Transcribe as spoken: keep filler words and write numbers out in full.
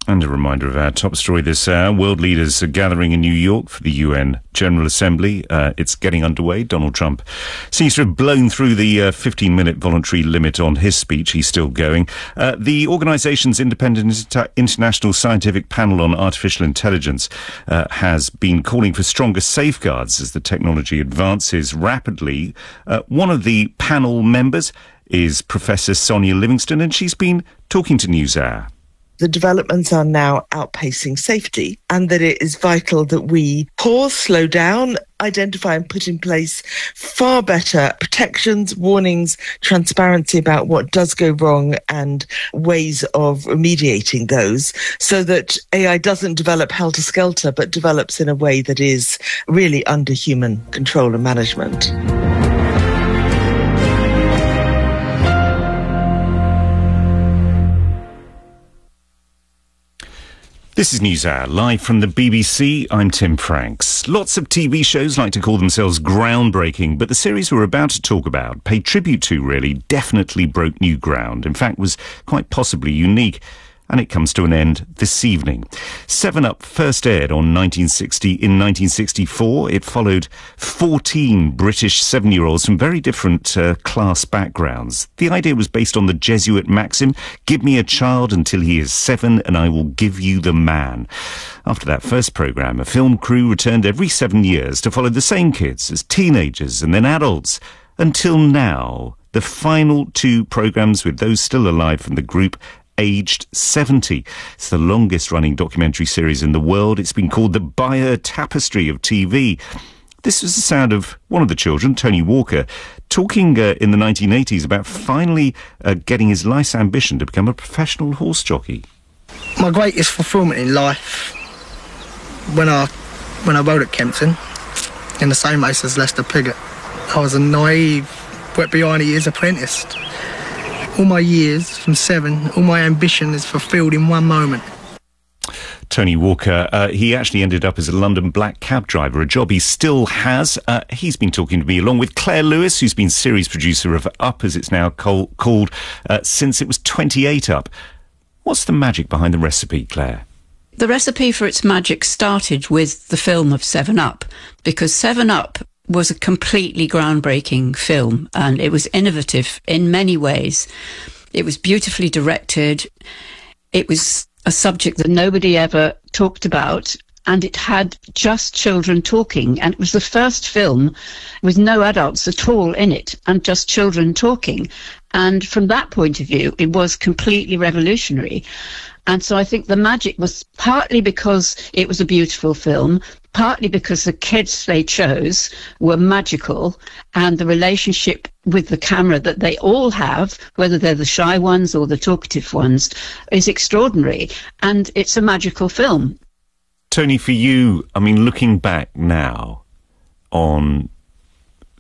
And a reminder of our top story this hour. World leaders are gathering in New York for the U N General Assembly. Uh, it's getting underway. Donald Trump seems to have blown through the fifteen-minute uh, voluntary limit on his speech. He's still going. Uh, the organisation's Independent Inter- International Scientific Panel on Artificial Intelligence uh, has been calling for stronger safeguards as the technology advances rapidly. Uh, one of the panel members is Professor Sonia Livingstone, and she's been talking to NewsHour. The developments are now outpacing safety, and that it is vital that we pause, slow down, identify and put in place far better protections, warnings, transparency about what does go wrong and ways of remediating those, so that A I doesn't develop helter-skelter but develops in a way that is really under human control and management. This is NewsHour, live from the B B C. I'm Tim Franks. Lots of T V shows like to call themselves groundbreaking, but the series we're about to talk about, pay tribute to really, definitely broke new ground. In fact, was quite possibly unique. And it comes to an end this evening. seven up first aired on nineteen sixty in nineteen sixty-four. It followed fourteen British seven-year-olds from very different uh, class backgrounds. The idea was based on the Jesuit maxim, give me a child until he is seven and I will give you the man. After that first programme, a film crew returned every seven years to follow the same kids as teenagers and then adults. Until now, the final two programmes with those still alive from the group aged seventy. It's the longest running documentary series in the world. It's been called the Bayer Tapestry of T V. This was the sound of one of the children, Tony Walker, talking uh, in the nineteen eighties about finally uh, getting his life's ambition to become a professional horse jockey. My greatest fulfilment in life, when I when I rode at Kempton in the same race as Lester Piggott, I was a naive, wet behind the ears apprentice. All my years, from seven, all my ambition is fulfilled in one moment. Tony Walker, uh, he actually ended up as a London black cab driver, a job he still has. Uh, he's been talking to me along with Claire Lewis, who's been series producer of Up, as it's now call- called, uh, since it was twenty-eight Up. What's the magic behind the recipe, Claire? The recipe for its magic started with the film of seven up, because seven up was a completely groundbreaking film, and it was innovative in many ways. It was beautifully directed. It was a subject that nobody ever talked about, and it had just children talking, and it was the first film with no adults at all in it and just children talking. And from that point of view, it was completely revolutionary. And so I think the magic was partly because it was a beautiful film, partly because the kids they chose were magical, and the relationship with the camera that they all have, whether they're the shy ones or the talkative ones, is extraordinary. And it's a magical film. Tony, for you, I mean, looking back now on